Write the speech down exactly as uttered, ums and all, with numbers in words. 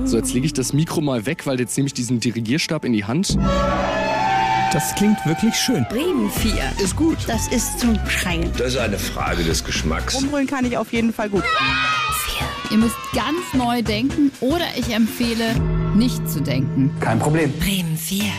So, jetzt lege ich das Mikro mal weg, weil jetzt nehme ich diesen Dirigierstab in die Hand. Das klingt wirklich schön. Bremen vier. Ist gut. Das ist zum Schreien. Das ist eine Frage des Geschmacks. Rumbrüllen kann ich auf jeden Fall gut. vier. Ihr müsst ganz neu denken oder ich empfehle, nicht zu denken. Kein Problem. Bremen vier.